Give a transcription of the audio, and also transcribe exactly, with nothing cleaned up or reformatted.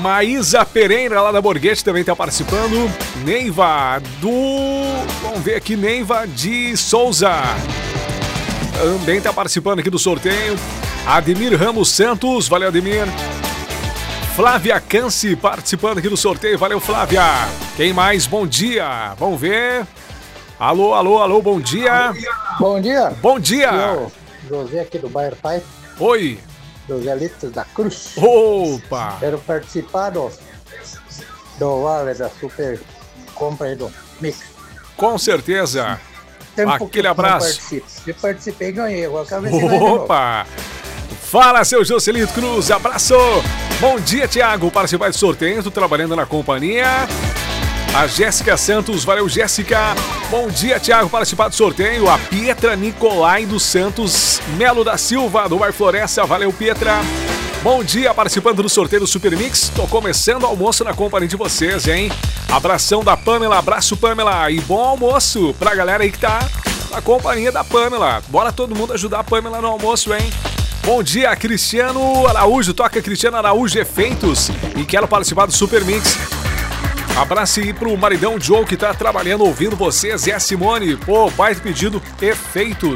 Maísa Pereira, lá da Borghetti, também tá participando. Neiva do... Vamos ver aqui, Neiva de Souza. Também tá participando aqui do sorteio. Ademir Ramos Santos, valeu Ademir. Flávia Canci participando aqui do sorteio, valeu Flávia. Quem mais? Bom dia. Vamos ver. Alô, alô, alô, bom dia. Bom dia. Bom dia. Eu, José aqui do bairro Pai. Oi. José Litos da Cruz. Opa. Quero participar do, do vale da super compra aí do Mix. Com certeza. Tempo Aquele abraço. Se participei, ganhei. Agora quero ver se ganhei de novo. Opa. Fala, seu Jocelito Cruz, abraço. Bom dia, Tiago, participar do sorteio, tô trabalhando na companhia. A Jéssica Santos, valeu Jéssica. Bom dia, Tiago, participar do sorteio. A Pietra Nicolai dos Santos Melo da Silva, do Bar Floresta, valeu Pietra. Bom dia, participando do sorteio do Super Mix. Tô começando o almoço na companhia de vocês, hein? Abração da Pamela, abraço Pamela. E bom almoço pra galera aí que tá na companhia da Pamela. Bora todo mundo ajudar a Pamela no almoço, hein? Bom dia, Cristiano Araújo, toca Cristiano Araújo Efeitos e quero participar do Super Mix. Abraço aí pro maridão Joe que tá trabalhando, ouvindo vocês. E a Simone, pô, baita pedido, Efeitos.